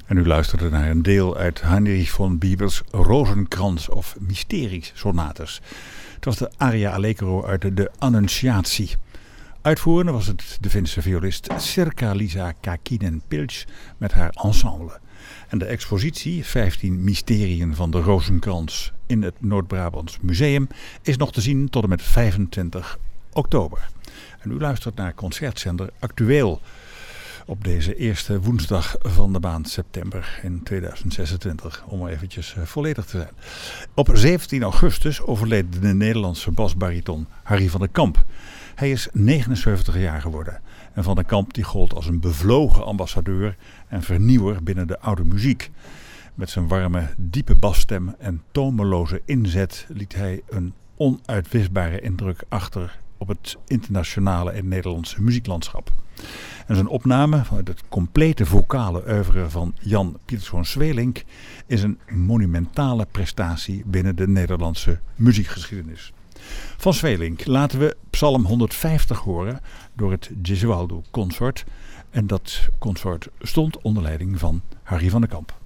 En u luisterde naar een deel uit Heinrich von Bibels Rozenkrans of Mysteries-sonates. Het was de aria allegro uit de Annunciatie. Uitvoerende was het de Finse violist Sirkka-Liisa Kakinen-Pilch met haar ensemble. En de expositie 15 Mysteriën van de Rozenkrans in het Noord-Brabants Museum is nog te zien tot en met 25 oktober. En u luistert naar concertzender Actueel op deze eerste woensdag van de maand september in 2026, om eventjes volledig te zijn. Op 17 augustus overleed de Nederlandse basbariton Harry van den Kamp. Hij is 79 jaar geworden. En Van den Kamp die gold als een bevlogen ambassadeur en vernieuwer binnen de oude muziek. Met zijn warme, diepe basstem en tomeloze inzet liet hij een onuitwisbare indruk achter op het internationale en Nederlandse muzieklandschap. En zijn opname van het complete vocale oeuvre van Jan Pieterszoon Sweelinck is een monumentale prestatie binnen de Nederlandse muziekgeschiedenis. Van Sweelinck laten we Psalm 150 horen door het Gesualdo Consort. En dat consort stond onder leiding van Harry van den Kamp.